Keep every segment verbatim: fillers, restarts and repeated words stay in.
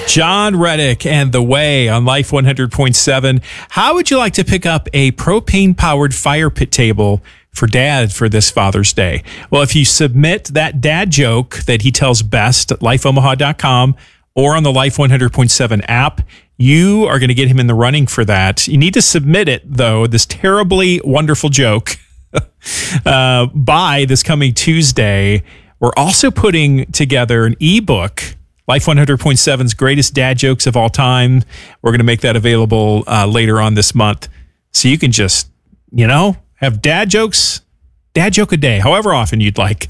John Reddick and The Way on Life one hundred point seven. How would you like to pick up a propane-powered fire pit table for Dad for this Father's Day? Well, if you submit that dad joke that he tells best at life omaha dot com or on the Life one hundred point seven app, you are going to get him in the running for that. You need to submit it, though, this terribly wonderful joke, uh, by this coming Tuesday. We're also putting together an ebook, Life one hundred point seven's Greatest Dad Jokes of All Time. We're going to make that available uh, later on this month. So you can just, you know, have dad jokes, dad joke a day, however often you'd like.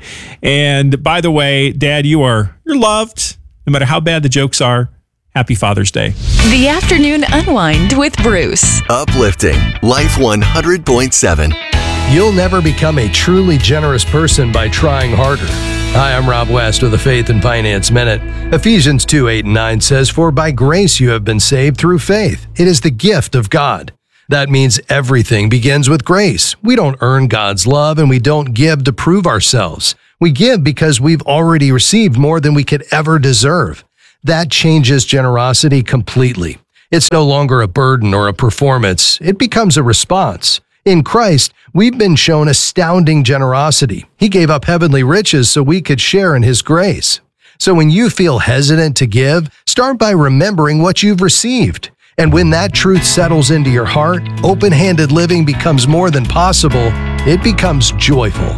And by the way, Dad, you are, you're loved, no matter how bad the jokes are. Happy Father's Day. The Afternoon Unwind with Bruce. Uplifting Life one hundred point seven. You'll never become a truly generous person by trying harder. Hi, I'm Rob West with the Faith and Finance Minute. Ephesians two, eight, and nine says, "For by grace you have been saved through faith. It is the gift of God." That means everything begins with grace. We don't earn God's love, and we don't give to prove ourselves. We give because we've already received more than we could ever deserve. That changes generosity completely. It's no longer a burden or a performance. It becomes a response. In Christ, we've been shown astounding generosity. He gave up heavenly riches so we could share in His grace. So when you feel hesitant to give, start by remembering what you've received. And when that truth settles into your heart, open-handed living becomes more than possible. It becomes joyful.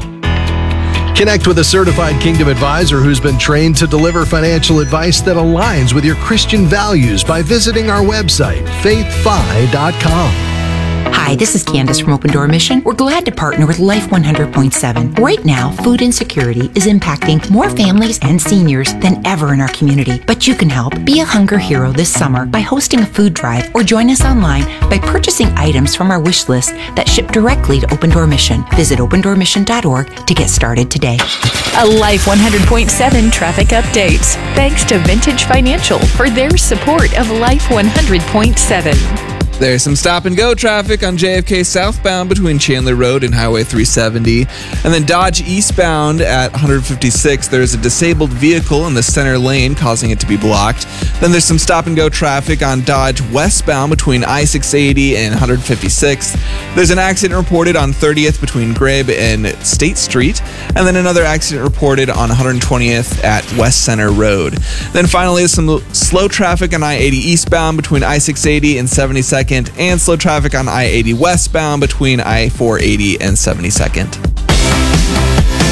Connect with a certified Kingdom advisor who's been trained to deliver financial advice that aligns with your Christian values by visiting our website, faith fi dot com. Hi, this is Candace from Open Door Mission. We're glad to partner with Life one hundred point seven. Right now, food insecurity is impacting more families and seniors than ever in our community. But you can help. Be a hunger hero this summer by hosting a food drive or join us online by purchasing items from our wish list that ship directly to Open Door Mission. Visit open door mission dot org to get started today. A Life one hundred point seven traffic updates. Thanks to Vintage Financial for their support of Life one hundred point seven. There's some stop-and-go traffic on J F K southbound between Chandler Road and Highway three seventy. And then Dodge eastbound at one fifty-six, there's a disabled vehicle in the center lane causing it to be blocked. Then there's some stop-and-go traffic on Dodge westbound between I six eighty and one fifty-six. There's an accident reported on thirtieth between Grabe and State Street. And then another accident reported on one twentieth at West Center Road. Then finally, there's some slow traffic on I eighty eastbound between I six eighty and seventy-second. And slow traffic on I eighty westbound between I four eighty and seventy-second.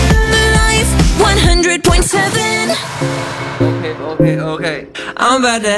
Life one hundred point seven. Okay, okay, okay. I'm about to